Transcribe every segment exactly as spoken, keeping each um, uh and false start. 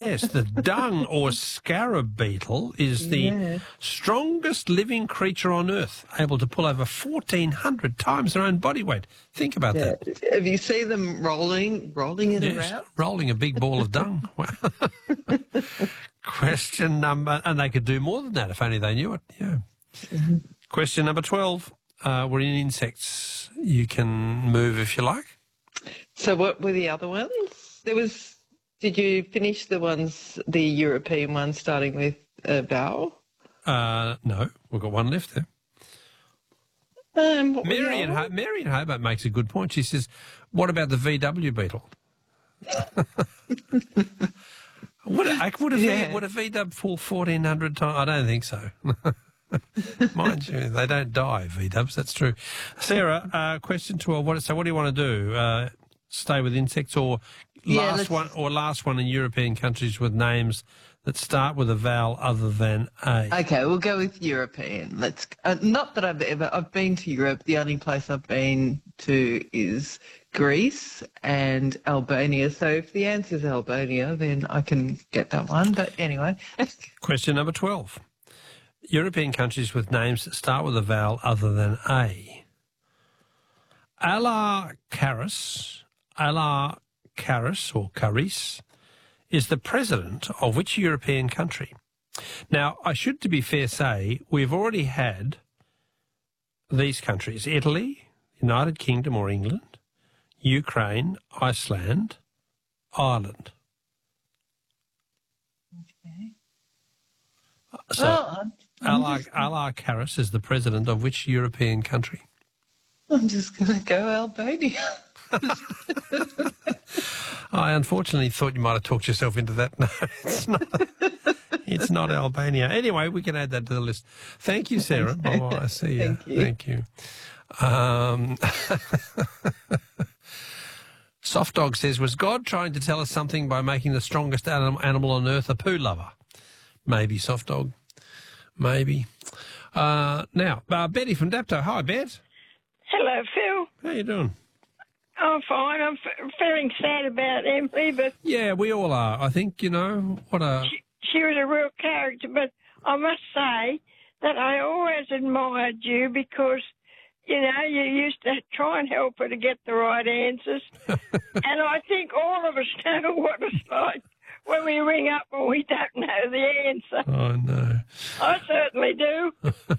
Yes, the dung or scarab beetle is the Yeah. strongest living creature on Earth, able to pull over fourteen hundred times their own body weight. Think about Yeah. that. Have you seen them rolling, rolling it Yes, around? rolling a big ball of dung. Question number, and they could do more than that if only they knew it. Yeah. Mm-hmm. Question number twelve. Uh, we're in insects. You can move if you like. So what were the other ones? There was. Did you finish the ones, the European ones, starting with uh, vowel? Uh, no, we've got one left there. Um, what were the Mary in, other Ho- Mary in Hobart makes a good point. She says, what about the V W beetle? would, a, would, a v, Yeah. would a V W pull fourteen hundred times? I don't think so. Mind you, they don't die, V Ws, that's true. Sarah, uh, question twelve. What, so what do you want to do? Uh, stay with insects or Yeah, last let's- one or last one in European countries with names that start with a vowel other than A? Okay, we'll go with European. Let's. Uh, not that I've ever. I've been to Europe. The only place I've been to is Greece and Albania. So if the answer is Albania, then I can get that one. But anyway. Question number twelve. European countries with names that start with a vowel other than A. Alarcaris, Alarcaris or Caris, is the president of which European country? Now, I should, to be fair, say we've already had these countries: Italy, United Kingdom or England, Ukraine, Iceland, Ireland. Okay. So, Well, I'm, I'm Alar, just, Alarcaris is the president of which European country? I'm just going to go Albania. I unfortunately thought you might have talked yourself into that. No, it's not. It's not Albania. Anyway, we can add that to the list. Thank you, Sarah. Bye-bye. I see you. Thank you. Thank you. Um, Soft Dog says, was God trying to tell us something by making the strongest anim- animal on earth a poo lover? Maybe, Soft Dog. Maybe. Uh, now, uh, Betty from Dapto. Hi, Bet. Hello, Phil. How you doing? I'm fine. I'm f- feeling sad about Emily, but Yeah, we all are. I think, you know, what a... she, she was a real character. But I must say that I always admired you because, you know, you used to try and help her to get the right answers. And I think all of us know what it's like when we ring up and we don't know the answer. Oh, no. I certainly do.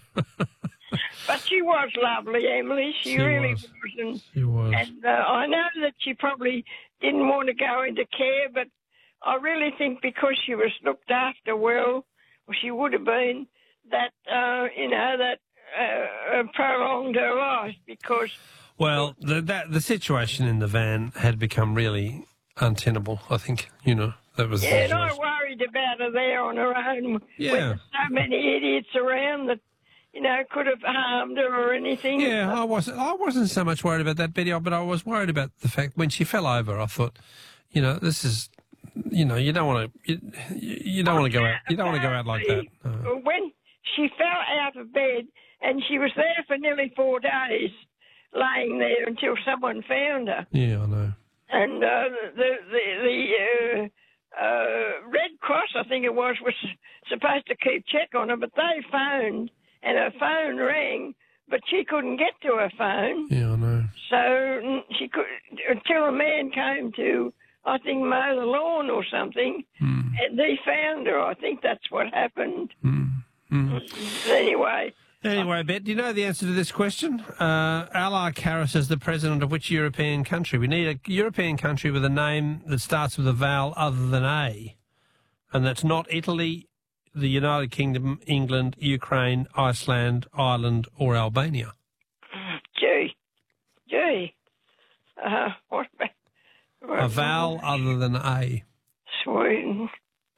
But she was lovely, Emily. She, She really was. was. And, She was. and uh, I know that she probably didn't want to go into care, but I really think because she was looked after well, or she would have been, that, uh, you know, that uh, prolonged her life because... Well, the, that, the situation in the van had become really untenable, I think, you know. That was Yeah, the and I situation. worried about her there on her own. Yeah. With so many idiots around that, you know, could have harmed her or anything. Yeah, I wasn't. I wasn't so much worried about that, Betty, but I was worried about the fact when she fell over. I thought, you know, this is, you know, you don't want to, you, you don't want to go out. You don't want to go out like that. No. When she fell out of bed and she was there for nearly four days, laying there until someone found her. Yeah, I know. And uh, the the the uh, uh, Red Cross, I think it was, was supposed to keep check on her, but they phoned and her phone rang, but she couldn't get to her phone. Yeah, I know. So mm, she could until a man came to, I think, mow the lawn or something, Mm. and they found her. I think that's what happened. Mm. Mm. Anyway, Anyway, Bet, do you know the answer to this question? Uh, Alarcaris is the president of which European country? We need a European country with a name that starts with a vowel other than A, and that's not Italy, the United Kingdom, England, Ukraine, Iceland, Ireland, or Albania. gee, gee, uh, what about A vowel other than A. Sweden?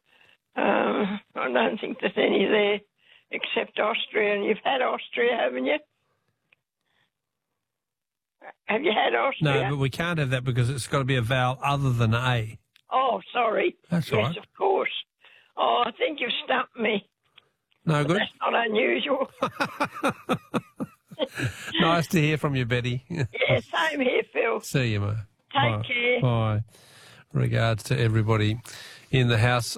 Um, I don't think there's any there except Austria, and you've had Austria, haven't you? Have you had Austria? No, but we can't have that because it's got to be a vowel other than A. Oh, sorry. That's all yes, right. of course. Oh, I think you've stumped me. No good? That's not unusual. Nice to hear from you, Betty. Yeah, same here, Phil. See you, mate. Take Bye. care. Bye. Regards to everybody in the house.